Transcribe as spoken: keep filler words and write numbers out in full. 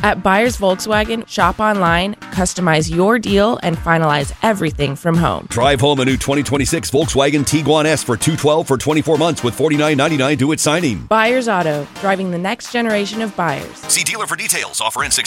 At Buyers Volkswagen, shop online, customize your deal, and finalize everything from home. Drive home a new twenty twenty-six Volkswagen Tiguan S for two hundred twelve dollars for twenty-four months with forty-nine ninety-nine due at signing. Buyers Auto, driving the next generation of buyers. See dealer for details. Offer ends six